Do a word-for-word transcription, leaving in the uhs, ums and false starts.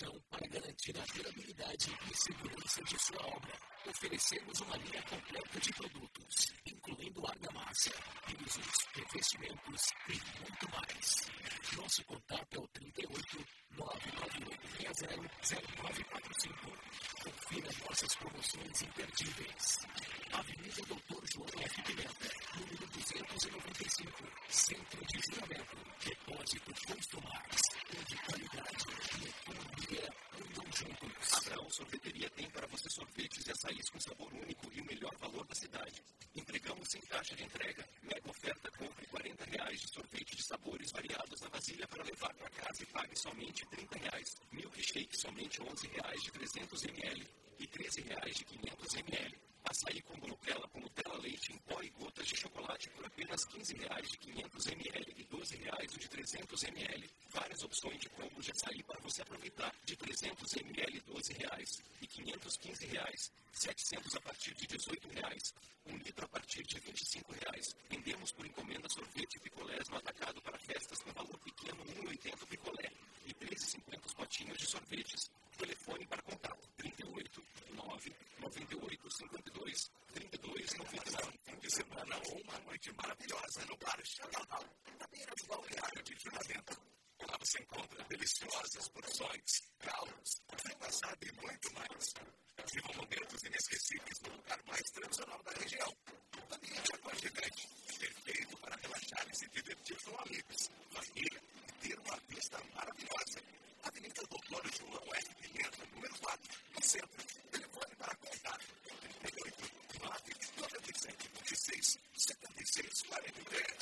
solução para garantir a durabilidade e segurança de sua obra. Oferecemos uma linha completa de produtos, incluindo argamassa, pisos, revestimentos e muito mais. Nosso contato é o trinta e oito, nove nove oito seis zero, zero nove quatro cinco. Confira nossas promoções imperdíveis. Avenida Doutor João F. Pimenta, número duzentos e noventa e cinco, Centro de Juramento, Depósito Posto Mais, onde qualidade e economia andam juntos. Abraão Sorveteria tem para você sorvetes e açaís com sabor único e o melhor valor da cidade. Entregamos sem taxa de entrega. Mega oferta, compre quarenta reais de sorvete de sabores variados na vasilha para levar para casa e pague somente trinta reais. Milkshake somente onze reais de trezentos mililitros e treze reais de quinhentos mililitros. Açaí com Nutella com Nutella leite em pó e gotas de chocolate por apenas quinze reais de quinhentos mililitros e doze reais o de trezentos mililitros. Várias opções de combos de açaí para você aproveitar, de trezentos mililitros doze reais e quinhentos quinze reais, setecentos a partir de dezoito reais, um litro a partir de vinte e cinco reais. Vendemos por encomenda sorvete e picolés no atacado para festas com valor pequeno um real e oitenta o picolé e três reais e cinquenta os potinhos de sorvetes. Telefone para contato trinta e oito, nove noventa e oito, cinquenta e dois, trinta e dois, noventa e nove. Fim de semana ou uma noite maravilhosa no Bar Xanadal, na beira do balneário de Juramento. Lá você encontra deliciosas porções, caldos, frango assado e muito mais. Viva momentos inesquecíveis no lugar mais tradicional da região. O ambiente aconchegante, perfeito para relaxar e se divertir com amigos, família e ter uma vista maravilhosa. Avenida Doutor João F. Pimenta, número quatro, no centro. Telefone para contato trinta e oito, nove noventa e sete, vinte e seis, setenta e seis, quarenta e três.